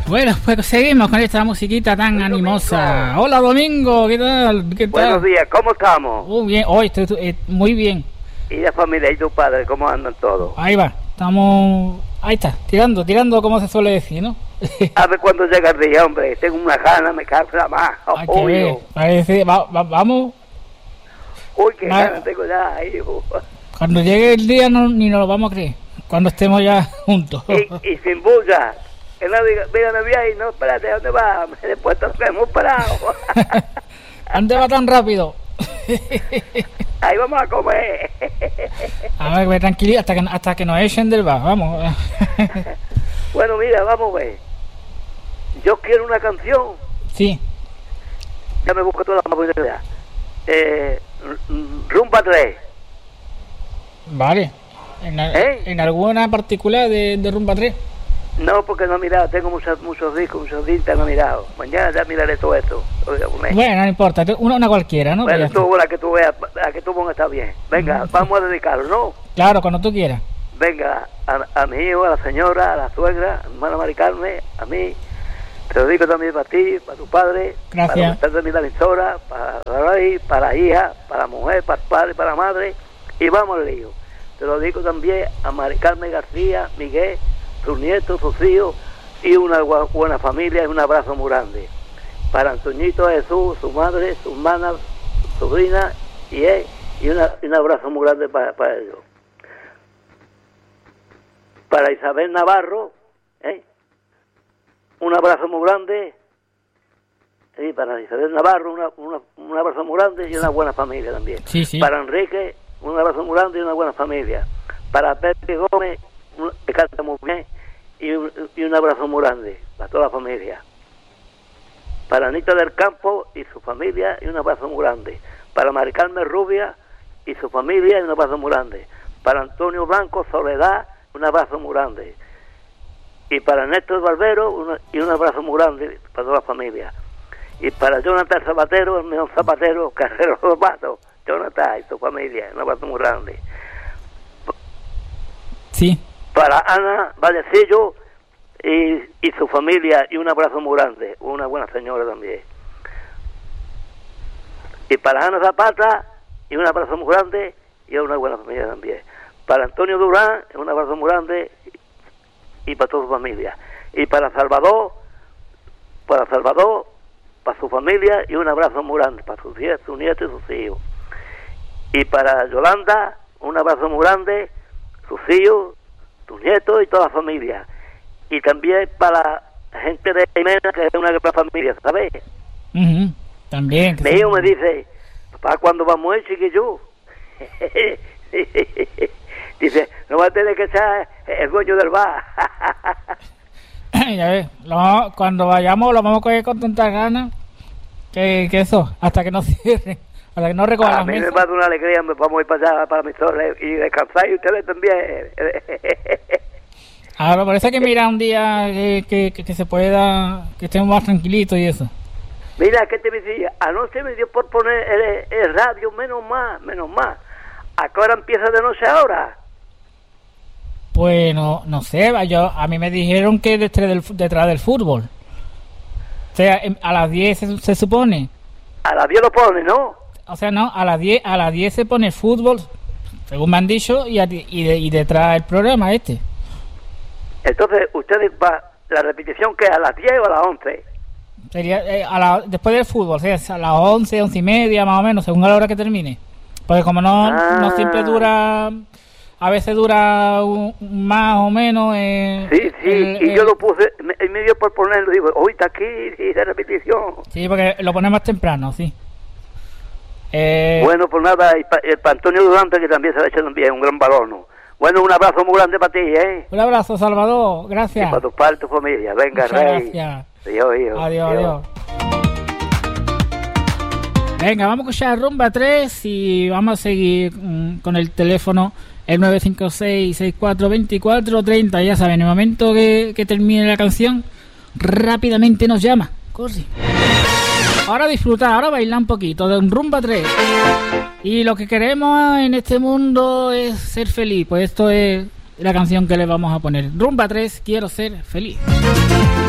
Bueno, pues seguimos con esta musiquita tan animosa. Hola Domingo, ¿qué tal? Buenos días, ¿cómo estamos? Muy bien, hoy estoy muy bien. ¿Y la familia y tu padre, cómo andan todos? Ahí va, estamos... Ahí está, tirando como se suele decir, ¿no? A ver cuándo llega el día, hombre. Tengo una gana, me cansa más. Hay que ver, parece, vamos. Uy, qué ganas tengo ya, hijo. Cuando llegue el día ni nos lo vamos a creer. Cuando estemos ya juntos. Y sin bulla. Que no diga, mira, me voy ahí, no, espérate, ¿dónde va? Después nos hemos parado. ¿Dónde va tan rápido? Ahí vamos a comer. A ver, tranquilidad, hasta que nos echen del bar, vamos. Bueno, mira, vamos a ver. Yo quiero una canción. Sí. Ya me busco toda la publicidad. Rumba 3. Vale. ¿En alguna particular de Rumba 3? No, porque no he mirado, tengo muchos discos, muchos discos, no he mirado. Mañana ya miraré todo esto. Bueno, no importa, una cualquiera, ¿no? Bueno, tú, la que tú veas, la que tú pongas está bien. Venga, vamos a dedicarlo, ¿no? Claro, cuando tú quieras. Venga, a mi hijo, a la señora, a la suegra, a mi hermana Mari Carmen, a mí. Te lo digo también para ti, para tu padre. Gracias. Para los de la emisora, para la rey, para la hija, para la mujer, para el padre, para la madre. Y vamos al lío. Te lo digo también a Mari Carmen García, Miguel, sus nietos, sus hijos y una buena familia y un abrazo muy grande. Para Antoñito Jesús, su madre, sus hermanas, su sobrina y él, y un abrazo muy grande para ellos. Para Isabel Navarro, un abrazo muy grande. Sí, para Isabel Navarro, un abrazo muy grande y una buena familia también. Sí, sí. Para Enrique, un abrazo muy grande y una buena familia. Para Pepe Gómez, que canta muy bien, y un abrazo muy grande para toda la familia. Para Anita del Campo y su familia, y un abrazo muy grande. Para Mari Carmen Rubia y su familia, y un abrazo muy grande. Para Antonio Blanco Soledad, un abrazo muy grande. Y para Néstor Barbero, un abrazo muy grande para toda la familia. Y para Jonathan Zapatero, el mejor zapatero, Carrero Lobato, Jonathan y su familia, un abrazo muy grande. Sí. Para Ana Vallecillo y su familia, y un abrazo muy grande, una buena señora también. Y para Ana Zapata, y un abrazo muy grande, y una buena familia también. Para Antonio Durán, un abrazo muy grande, y para toda su familia. Y para Salvador, para su familia, y un abrazo muy grande, para sus nietos y sus hijos. Y para Yolanda, un abrazo muy grande, sus hijos, sus nietos y toda la familia. Y también para la gente de Jimena, que es una gran familia, ¿sabes? También. Mi hijo me dice, papá, ¿cuándo vamos a ir, chiquillo? Dice, no va a tener que ser el dueño del bar. Ya ves, cuando vayamos lo vamos a coger con tantas ganas que eso, hasta que no cierren. Para que no recojan las mesas. A mí me va a dar una alegría, vamos a ir para allá, para mi torre, y descansar, y ustedes también. Ahora, por eso hay que mirar un día que se pueda, que estemos más tranquilitos y eso. Mira, ¿qué te decía? Anoche me dio por poner el radio, menos más. ¿A qué hora empieza de noche ahora? Pues no sé, a mí me dijeron que detrás del fútbol. O sea, a las 10 se supone. A las 10 lo pone, ¿no? O sea, no, a las 10 se pone fútbol, según me han dicho, y detrás el programa este. Entonces, ustedes la repetición que a las 10 o a las 11. Sería después del fútbol, o sea, a las 11, 11 y media, más o menos, según a la hora que termine. Porque como no siempre dura, a veces dura más o menos. Y yo lo puse, me dio por ponerlo, digo, hoy está aquí, y de repetición. Sí, porque lo ponemos más temprano, sí. Bueno, pues nada, y para Antonio Durante, que también se le ha hecho también un gran valor, ¿no? Bueno, un abrazo muy grande para ti, ¿eh? Un abrazo, Salvador, gracias. Y para tu padre y tu familia, venga, muchas rey. Gracias. Adiós, hijo. Adiós. Venga, vamos a escuchar Rumba 3 y vamos a seguir con el teléfono, el 956-642430. Ya saben, en el momento que termine la canción, rápidamente nos llama. Corre. Ahora disfrutar, ahora bailar un poquito de un Rumba 3. Y lo que queremos en este mundo es ser feliz. Pues esto es la canción que le vamos a poner. Rumba 3, quiero ser feliz.